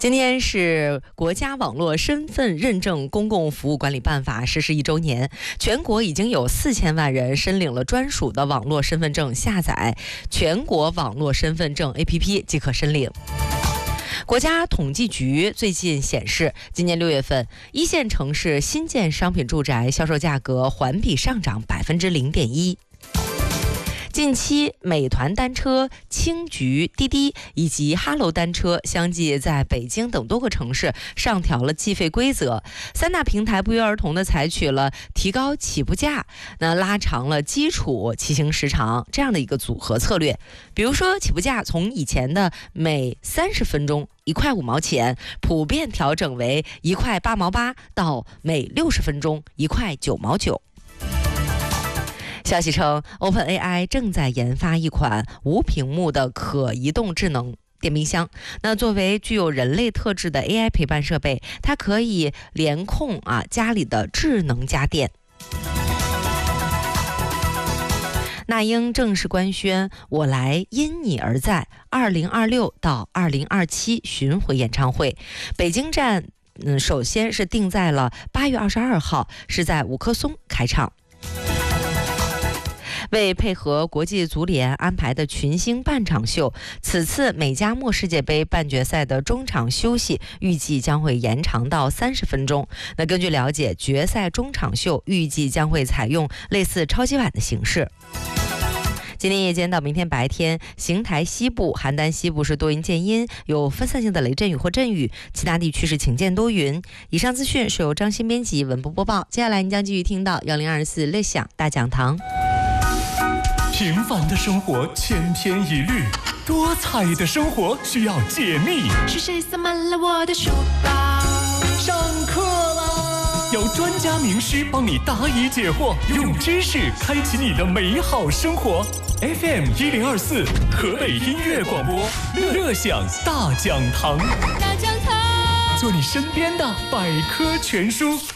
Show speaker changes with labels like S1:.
S1: 今天是国家网络身份认证公共服务管理办法实施1周年，全国已经有4000万人申领了专属的网络身份证，下载全国网络身份证 APP 即可申领。国家统计局最近显示，今年6月份，一线城市新建商品住宅销售价格环比上涨0.1%。近期，美团单车、青桔、滴滴以及哈喽单车相继在北京等多个城市上调了计费规则。3大平台不约而同地采取了提高起步价、拉长了基础骑行时长这样的一个组合策略。比如说，起步价从以前的每30分钟1块5毛钱，普遍调整为1块8毛8到每60分钟1块9毛9。消息称 ，OpenAI 正在研发一款无屏幕的可移动智能电冰箱。作为具有人类特质的 AI 陪伴设备，它可以联控家里的智能家电。那英正式官宣《我来因你而在》2026到2027巡回演唱会，北京站首先是定在了8月22号，是在五棵松开唱。为配合国际足联安排的群星半场秀，此次美加墨世界杯半决赛的中场休息预计将会延长到30分钟。根据了解，决赛中场秀预计将会采用类似超级碗的形式。今天夜间到明天白天，邢台西部、邯郸西部是多云见阴，有分散性的雷阵雨或阵雨，其他地区是晴间多云。以上资讯是由张鑫编辑，文播播报。接下来您将继续听到1024乐享大讲堂。
S2: 平凡的生活千篇一律，多彩的生活需要解密。
S3: 是谁塞满了我的书包？
S2: 上课啦！有专家名师帮你答疑解惑，用知识开启你的美好生活。FM 1024，河北音乐广播，乐享大讲堂。
S3: 大讲堂，
S2: 做你身边的百科全书。